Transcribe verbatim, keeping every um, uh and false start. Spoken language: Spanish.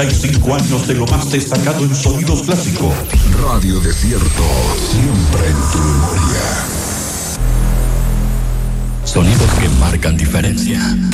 treinta y cinco años de lo más destacado en sonidos clásicos. Radio Desierto, siempre en tu memoria. Sonidos que marcan diferencia.